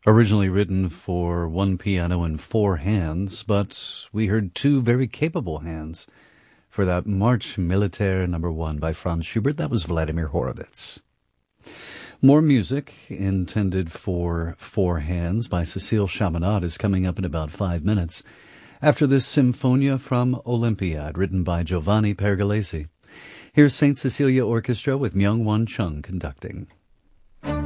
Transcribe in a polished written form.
Originally written for one piano and four hands, but we heard two very capable hands for that March Militaire No. 1 by Franz Schubert. That was Vladimir Horowitz. More music intended for four hands by Cécile Chaminade is coming up in about 5 minutes. After this Symphonia from Olympiad, written by Giovanni Pergolesi. Here's St. Cecilia Orchestra with Myung-Whun Chung conducting.